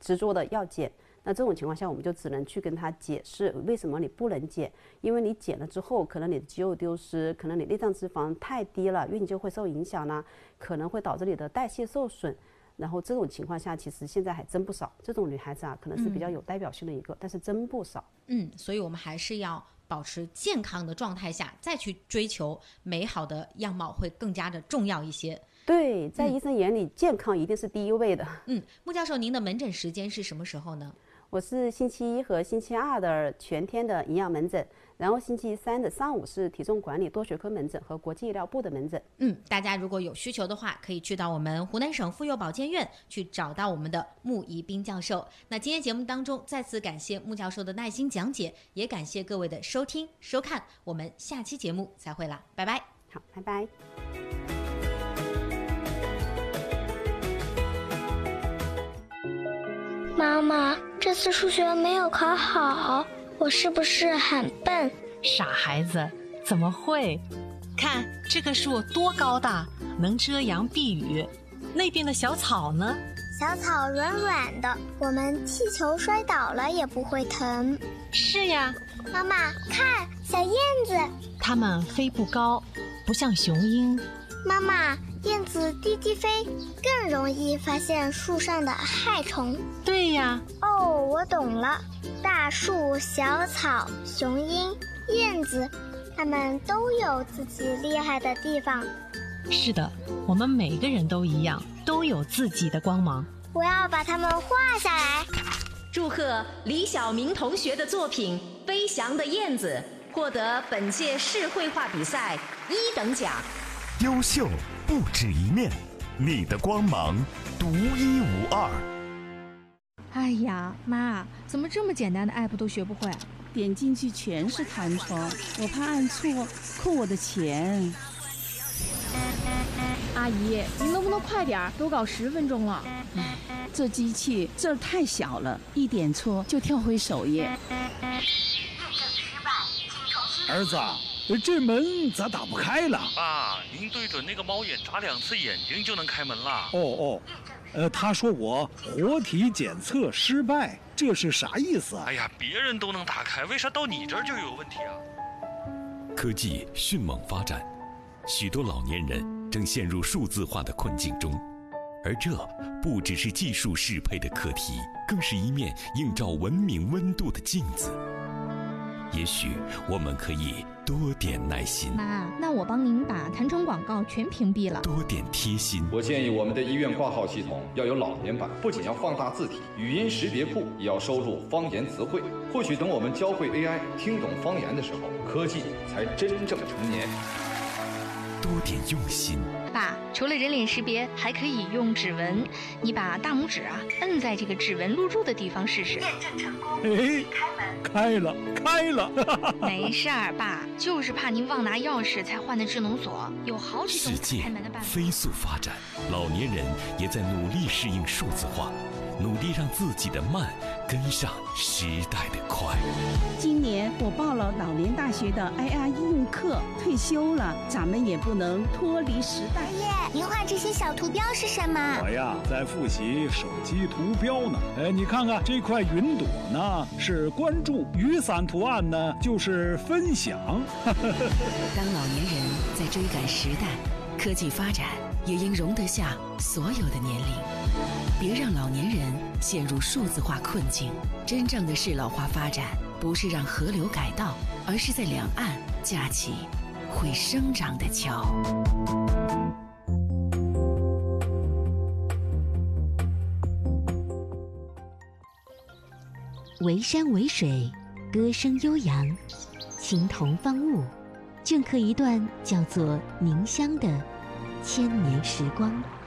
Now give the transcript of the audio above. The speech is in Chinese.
执着的要减。那这种情况下，我们就只能去跟他解释为什么你不能减，因为你减了之后，可能你的肌肉丢失，可能你内脏脂肪太低了，孕就会受影响啦，可能会导致你的代谢受损。然后这种情况下，其实现在还真不少。这种女孩子啊，可能是比较有代表性的一个，但是真不少。 所以我们还是要保持健康的状态下，再去追求美好的样貌，会更加的重要一些。 对，在医生眼里，健康一定是第一位的。 穆教授，您的门诊时间是什么时候呢？ 我是星期一和星期二的全天的营养门诊，然后星期三的上午是体重管理多学科门诊和国际医疗部的门诊。 大家如果有需求的话，可以去到我们湖南省妇幼保健院去找到我们的穆宜宾教授。那今天节目当中，再次感谢穆教授的耐心讲解，也感谢各位的收听收看，我们下期节目再会啦，拜拜。 好，拜拜。 妈妈，这次数学没有考好，我是不是很笨？ 傻孩子，怎么会？看这棵树多高大，能遮阳避雨。那边的小草呢？ 小草软软的，我们踢球摔倒了也不会疼。 是呀。 妈妈，看小燕子， 它们飞不高，不像雄鹰。 妈妈，燕子低低飞，更容易发现树上的害虫。 对呀。 哦，我懂了。大树、小草、雄鹰、燕子，它们都有自己厉害的地方。 是的，我们每个人都一样，都有自己的光芒。 我要把它们画下来。 祝贺李晓明同学的作品《飞翔的燕子》获得本届市绘画比赛1等奖。 优秀不止一面，你的光芒独一无二。 哎呀，妈，怎么这么简单的 app 都学不会？ 点进去全是弹窗，我怕按错扣我的钱。 阿姨，您能不能快点？都搞10分钟了。 这机器字儿太小了，一点错就跳回首页。 儿子，这门咋打不开了？ 爸，您对准那个猫眼眨2次眼睛就能开门了。 他说我活体检测失败，这是啥意思啊？ 哎呀，别人都能打开，为啥到你这儿就有问题啊？ 科技迅猛发展，许多老年人正陷入数字化的困境中，而这不只是技术适配的课题，更是一面映照文明温度的镜子。也许我们可以多点耐心。 妈，那我帮您把弹窗广告全屏蔽了。 多点贴心。 我建议我们的医院挂号系统要有老年版，不仅要放大字体，语音识别库也要收录方言词汇。或许等我们教会 AI 听懂方言的时候，科技才真正成年。 多点用心。 爸，除了人脸识别，还可以用指纹。你把大拇指摁在这个指纹录入的地方试试。验证成功。 开了。 没事儿，爸，就是怕您忘拿钥匙才换的智能锁，有好几种开门的办法。 世界飞速发展，老年人也在努力适应数字化，努力让自己的慢跟上时代的快。 今年我报了老年大学的 IR 应用课，退休了，咱们也不能脱离时代。 爷爷，您画这些小图标是什么？ 我呀，在复习手机图标呢。你看看这块云朵呢，是关注；雨伞图案呢，就是分享。 当老年人在追赶时代，科技发展也应容得下所有的年龄。别让老年人陷入数字化困境。真正的适老化发展，不是让河流改道，而是在两岸架起会生长的桥。 围山围水，歌声悠扬，青铜方物，镌刻一段叫做凝香的千年时光。